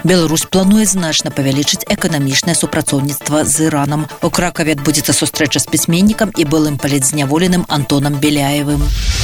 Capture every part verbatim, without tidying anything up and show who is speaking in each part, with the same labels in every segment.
Speaker 1: Беларусь плануе значна павялічыць эканамічнае супрацоўніцтва з Іранам. У Кракаве адбудзецца сустрэча з пісьменнікам і былым палітзняволеным Антонам Беляевым.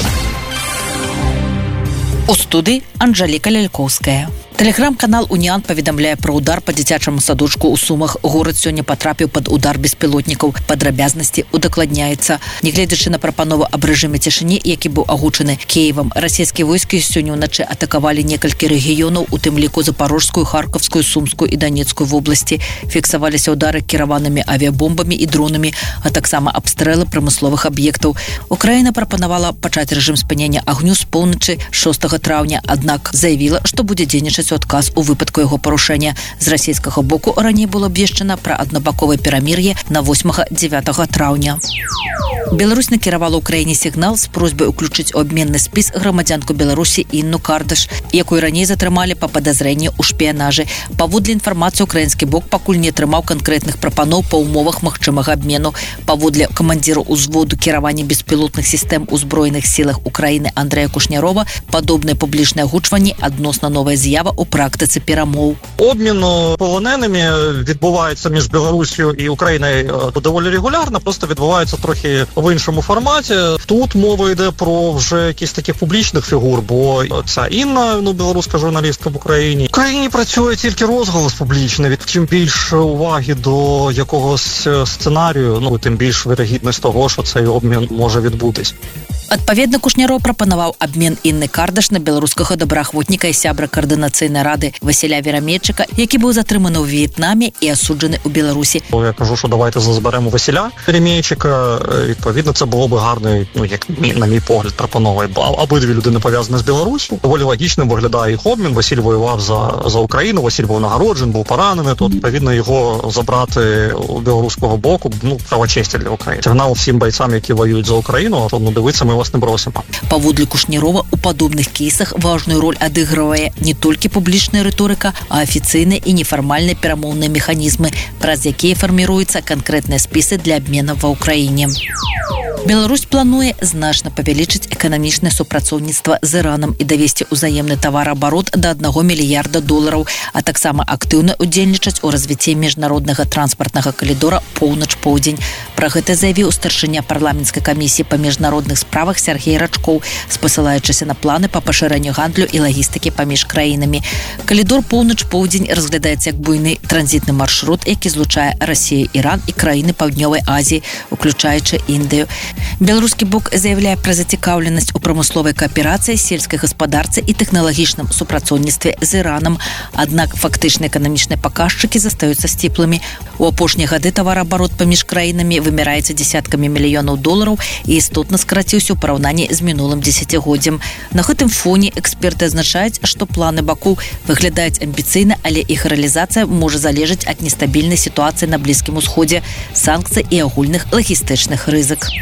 Speaker 1: У студыі Анжаліка Лялькоўская. Тэлеграм-канал «Уніан» паведамляе пра удар па дзіцячаму садочку ў Сумах. Горад сёння патрапіў пад удар беспілотнікаў. Падрабязнасці удакладняецца. Нягледзячы на прапанову аб рэжыме цішыні, які быў агучаны Кіевам, расійскія войскі сёння ўначы атакавалі некалькі рэгіёнаў, у тым ліку Запорожскую, Харкаўскую, Сумскую і Данецкую вобласці. Фіксаваліся ўдары кіраванымі авіябомбамі і дронамі, а таксама абстрэлы прамысловых аб'ектаў. Украіна прапанавала пачаць рэжым спынення агню з поўначы шостага траўня, аднак заявіла, што будзе дзейнічаць адказ у выпадку яго парушэння. З расійскага боку раней было абвешчана пра аднабаковае перамір'е на восьмага-дзявятага траўня. Беларусь накіравала ўкраіне сігнал з просьбай уключыць у абменны спіс грамадзянку Беларусі Інну Кардаш, якую раней затрымалі па падазрэнні ў шпіянажы. Паводле інфармацыі, украінскі бок пакуль не атрымаў канкрэтных прапаноў па умовах магчымага абмену. Паводле камандзіру ўзводу кіравання беспілотных сістэм у Збройных сілах Украіны Андрэя Кушнярова, падобныя публічныя агучванні адносна новая з'ява у практиці перемов.
Speaker 2: Обмін полоненими відбувається між Білоруссю і Україною доволі регулярно, просто відбувається трохи в іншому форматі. Тут мова йде про вже якісь таких публічних фігур, бо ця Інна, ну, білоруська журналістка в Україні. В Україні працює тільки розголос публічний. Чим більше уваги до якогось сценарію, ну, тим більш вірогідність того, що цей обмін може відбутись.
Speaker 1: Адпаведна, Кушняров прапанаваў абмен Інны Кардаш на беларускага добраахвотніка і сябра координаційної ради Василя Верамейчика, який був затриманий у В'єтнамі і осуджений у Білорусі.
Speaker 2: Я кажу, що давайте зберемо Василя Верамейчика. Відповідно, це було б гарний, ну, як на мій погляд, пропоновий. Обидві людини пов'язані з Білоруссю. Доволі логічним виглядає їх обмін. Василь воював за, за Україну, Василь був нагороджений, був поранений. Тут, відповідно, його забрати у білоруського боку, ну, права честі для України. Сигнал всім бойцям, які воюють за Україну, то, ну, дивіться, ми вас не бросимо.
Speaker 1: Паводле Кушнярова, у падобных кейсах важную роль адыгрывае не толькі публічная рыторыка, а афіцыйныя і нефармальныя перамоўныя механізмы, праз якія фарміруюцца канкрэтныя спісы для абмена ва ўкраіне. Беларусь плануе значна павялічыць эканамічнае супрацоўніцтва з Іранам і давесці ўзаемны тавараабарот да аднаго мільярда долараў, а таксама актыўна удзельнічаць у развіцці міжнароднага транспартнага калідора поўнач-поўдзень. Пра гэта заявіў старшыня парламенцкай камісіі па міжнародных справах Сергей Рачкоў, спасылаючыся на планы па пашырэнню гандлю і лагістыкі паміж краінамі. Калідор поўнач-поўдзень разглядаецца як буйны транзітны маршрут, які злучае Расію, Іран і краіны Паўднёвай Азіі, уключаючы Індыю. Беларускі бок заявляе пра зацікаўленасць у прамысловай кааперацыі, сельскай гаспадарцы і тэхналагічным супрацоўніцтве з Іранам. Аднак фактычныя эканамічныя паказчыкі застаюцца сціплымі. У апошнія гады тавараабарот паміж краінамі вымяраецца дзесяткамі мільёнаў долараў і істотна скараціўся ў параўнанні з мінулым дзесяцігоддзям. На гэтым фоне эксперты адзначаюць, што планы баку выглядаюць амбіцыйна, але іх рэалізацыя можа залежаць ад нестабільнай сітуацыі на Блізкім Усходзе, санкцый і агульных лагістычных рызык.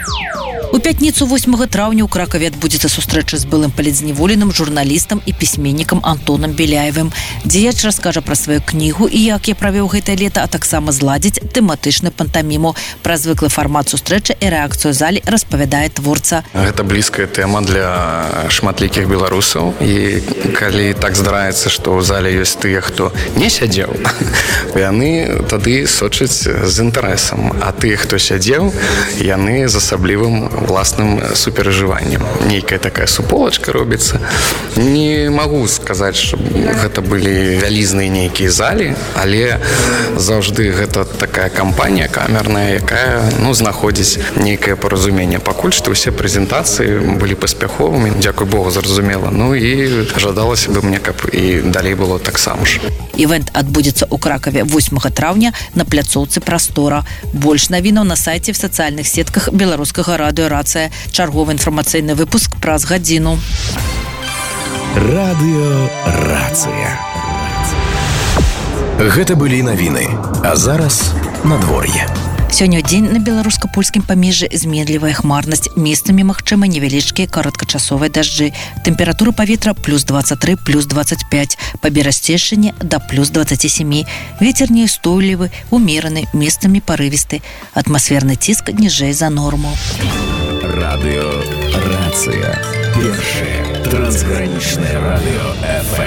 Speaker 1: У пятніцу восьмага траўня ў Кракаве адбудзецца сустрэча з былым палітзняволеным журналістам і пісьменнікам Антонам Беляевым. Дзеяч раскажа пра сваю кнігу і як я правёў гэтае лета, а таксама зладзіць тэматычны пантаміму. Пра звыклы фармат сустрэчы і рэакцыю залі распавядае творца.
Speaker 3: Гэта блізкая тэма для шматлікіх беларусаў. І калі так здараецца, што ў зале ёсць тыя, хто не сядзеў, яны тады сочаць з інтарэсам. А тыя, хто сядзеў, яны з асаблівым власным суперажываннем. Нейкая такая суполачка робіцца. Не магу сказаць, што гэта былі вялізныя нейкія залі, але заўжды гэта такая кампанія камерная, якая, ну, знаходзіць нейкае паразуменне. Пакуль што ўсе прэзентацыі былі паспяховымі, дзякуй Богу, зразумела. Ну і жадалася бы мне, каб і далей было таксама ж.
Speaker 1: Івент адбудзецца ў Кракаве восьмага траўня на пляцоўцы Прастора. Больш навінаў на сайце в сацыяльных сетках беларускага радыё «Рацыя». Чарговы інфармацыйны выпуск праз гадзіну.
Speaker 4: Радыё «Рацыя». Гэта былі навіны. А зараз надвор'е.
Speaker 1: Сёння дзень на беларуска-польскім памежжы зменлівая хмарнасць, месцамі магчыма невялічкія кароткачасовыя дажджы. Тэмпература паветра плюс двадцать три, плюс двадцать пять, па берасцейшыні да плюс двадцать семь. Вецер няўстойлівы, умераны, месцамі парывісты. Атмасферны ціск ніжэй за норму.
Speaker 4: Радыё «Рацыя». Першае трансгранічнае радыё эф эм.